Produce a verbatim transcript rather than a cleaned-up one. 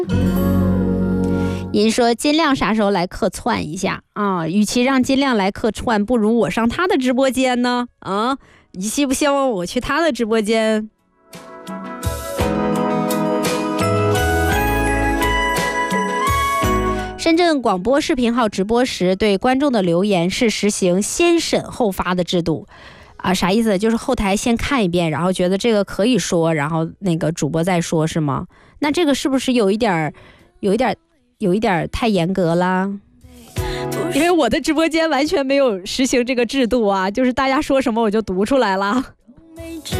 您说金亮啥时候来客串一下啊？与其让金亮来客串，不如我上他的直播间呢？啊，你希不希望我去他的直播间？深圳广播视频号直播时，对观众的留言是实行先审后发的制度。啊，啥意思？就是后台先看一遍，然后觉得这个可以说，然后那个主播再说，是吗？那这个是不是有一点，有一点，有一点太严格啦？因为我的直播间完全没有实行这个制度啊，就是大家说什么我就读出来了。